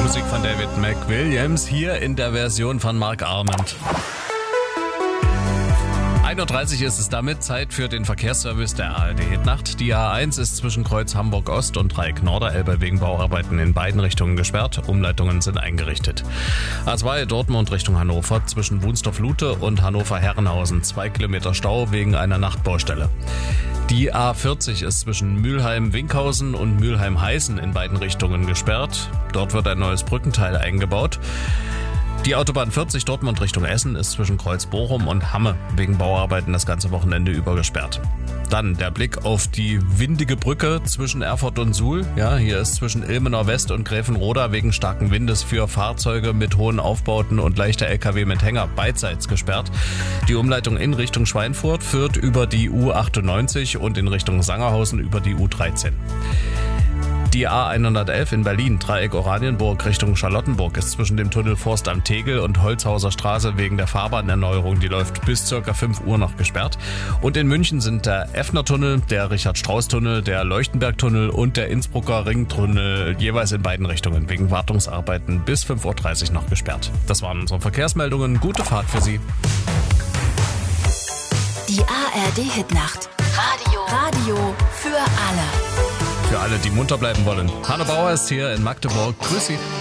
Musik von David McWilliams hier in der Version von Mark Arment. 1:30 Uhr ist es damit Zeit für den Verkehrsservice der ARD-Hitnacht. Die A1 ist zwischen Kreuz Hamburg-Ost und Dreieck Norderelbe wegen Bauarbeiten in beiden Richtungen gesperrt. Umleitungen sind eingerichtet. A2 Dortmund Richtung Hannover zwischen Wunstorf-Lute und Hannover-Herrenhausen 2 Kilometer Stau wegen einer Nachtbaustelle. Die A40 ist zwischen Mülheim-Winkhausen und Mülheim-Heißen in beiden Richtungen gesperrt. Dort wird ein neues Brückenteil eingebaut. Die Autobahn 40 Dortmund Richtung Essen ist zwischen Kreuz Bochum und Hamme wegen Bauarbeiten das ganze Wochenende über gesperrt. Dann der Blick auf die windige Brücke zwischen Erfurt und Suhl. Ja, hier ist zwischen Ilmenau West und Gräfenroda wegen starken Windes für Fahrzeuge mit hohen Aufbauten und leichter LKW mit Hänger beidseits gesperrt. Die Umleitung in Richtung Schweinfurt führt über die U98 und in Richtung Sangerhausen über die U13. Die A111 in Berlin, Dreieck Oranienburg Richtung Charlottenburg, ist zwischen dem Tunnel Forst am Tegel und Holzhauser Straße wegen der Fahrbahnerneuerung, die läuft bis ca. 5 Uhr noch gesperrt. Und in München sind der Effner-Tunnel, der Richard-Strauß-Tunnel, der Leuchtenberg-Tunnel und der Innsbrucker Ringtunnel jeweils in beiden Richtungen wegen Wartungsarbeiten bis 5:30 Uhr noch gesperrt. Das waren unsere Verkehrsmeldungen. Gute Fahrt für Sie. Die ARD-Hitnacht. Radio für alle. Für alle, die munter bleiben wollen. Hanno Bauer ist hier in Magdeburg. Grüß Sie.